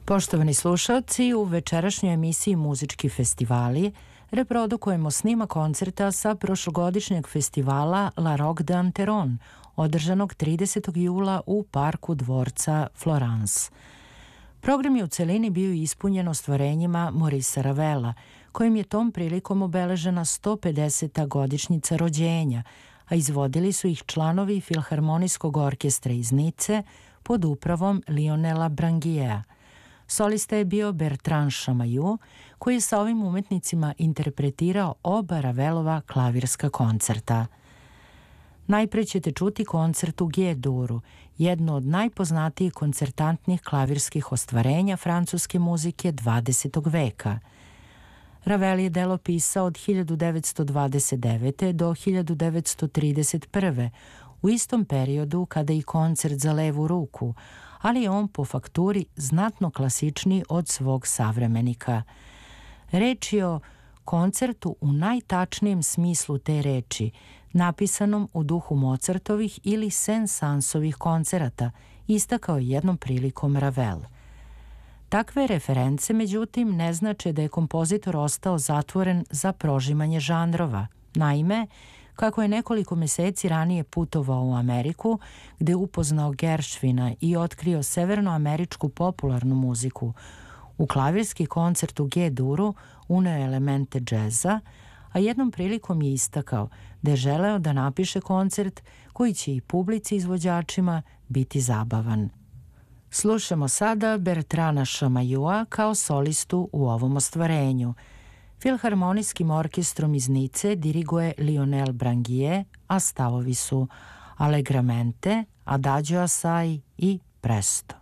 Poštovani slušalci, u večerašnjoj emisiji Muzički festivali reprodukujemo snimak koncerta sa prošlogodišnjeg festivala La Roque d'Anteron, održanog 30. jula u parku dvorca Florence. Program je u celini bio ispunjen ostvarenjima Maurice Ravela, kojim je tom prilikom obeležena 150. godišnjica rođenja, a izvodili su ih članovi Filharmonijskog orkestra iz Nice pod upravom Lionela Branguiera. Solista je bio Bertrand Chamayou, koji je sa ovim umetnicima interpretirao oba Ravelova klavirska koncerta. Najpre ćete čuti koncert u G-duru, jedno od najpoznatijih koncertantnih klavirskih ostvarenja francuske muzike 20. veka. Ravel je delo pisao od 1929. do 1931. u istom periodu kada i koncert za levu ruku, ali je on po fakturi znatno klasičniji od svog savremenika. Reč je o koncertu u najtačnijem smislu te reči, napisanom u duhu Mozartovih ili Saint-Saënsovih koncerata, istakao je jednom prilikom Ravel. Takve reference, međutim, ne znače da je kompozitor ostao zatvoren za prožimanje žanrova. Naime, kako je nekoliko meseci ranije putovao u Ameriku, gde je upoznao Gershwina i otkrio severnoameričku popularnu muziku, u klavirski koncert u G-duru uneo je elemente džeza, a jednom prilikom je istakao da je želeo da napiše koncert koji će i publici izvođačima biti zabavan. Slušamo sada Bertranda Chamayoua kao solistu u ovom ostvarenju. Filharmonijskim orkestrom iz Nice diriguje Lionel Branguier, a stavovi su Allegramente, Adagio assai i Presto.